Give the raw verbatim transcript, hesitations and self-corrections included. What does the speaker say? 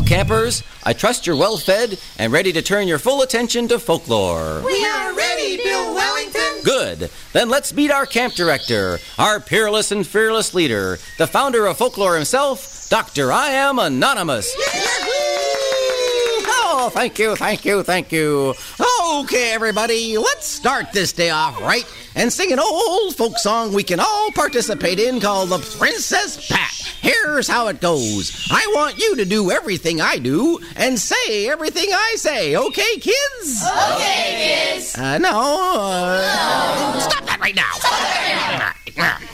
campers. I trust you're well fed and ready to turn your full attention to folklore. We are ready, Bill Wellington. Good. Then let's meet our camp director, our peerless and fearless leader, the founder of folklore himself, Doctor I Am Anonymous. Oh, thank you, thank you, thank you. Okay, everybody, let's start this day off right and sing an old folk song we can all participate in called The Princess Pat. Here's how it goes. I want you to do everything I do and say everything I say. Okay, kids? Okay, kids. Uh, no. Uh, No. Stop that right now. Stop that right now.